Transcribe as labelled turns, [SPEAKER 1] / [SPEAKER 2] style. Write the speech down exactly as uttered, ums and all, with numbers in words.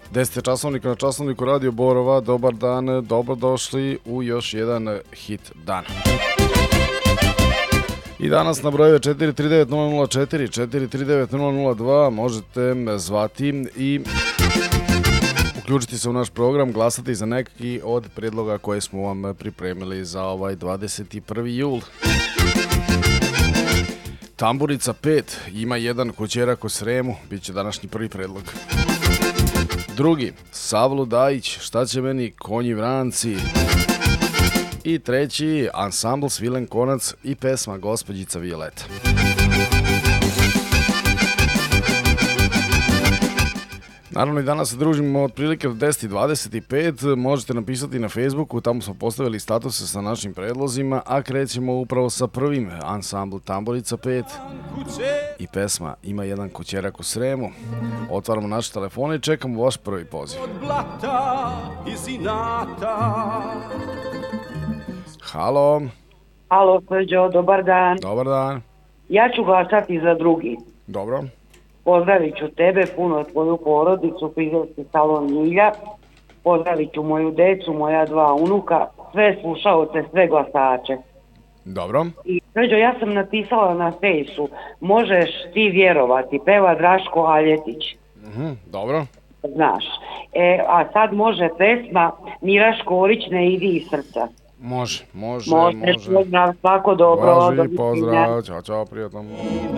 [SPEAKER 1] deset časovnika na časovniku Radio Borova. Dobar dan, dobrodošli u još jedan hit dan. I danas na brojeve četiri tri devet nula nula četiri, četiri tri devet nula nula dva možete zvati i uključiti se u naš program, glasati za neki od predloga koje smo vam pripremili za ovaj dvadeset prvi jul. Tamburica pet, ima jedan koćerak u Sremu, bit će današnji prvi predlog. Drugi, Savlo Dajić, šta će meni konji vranci. I treći, ansambl Svilen Konac i pesma Gospođica Violeta. Naravno i danas se družimo otprilike od deset i dvadeset pet, možete napisati na Facebooku, tamo smo postavili statuse sa našim predlozima, a krećemo upravo sa prvim, ansambl Tamburica pet i pesma Ima jedan koćerak u Sremu. Otvaramo naše telefone i čekamo vaš prvi poziv.
[SPEAKER 2] Od blata i zinata.
[SPEAKER 1] Halo.
[SPEAKER 3] Halo, Srđo, dobar dan.
[SPEAKER 1] Dobar dan.
[SPEAKER 3] Ja ću glasati za drugi.
[SPEAKER 1] Dobro.
[SPEAKER 3] Pozdravit ću tebe, puno tvoju porodicu, frizerski salon Ljilja. Pozdravit ću moju decu, moja dva unuka, sve slušaoce, sve glasače.
[SPEAKER 1] Dobro.
[SPEAKER 3] I Srđo, ja sam napisala na fejsu, možeš ti vjerovati, peva Draško Aljetić.
[SPEAKER 1] Mhm, dobro.
[SPEAKER 3] Znaš. E, a sad može pesma Mira Škorić, Ne idi iz srca.
[SPEAKER 1] Može, može,
[SPEAKER 3] Može,
[SPEAKER 1] može.
[SPEAKER 3] pozdrav, svako dobro.
[SPEAKER 1] Važi,
[SPEAKER 3] doviđenja.
[SPEAKER 1] pozdrav, čao, čao, prijatno.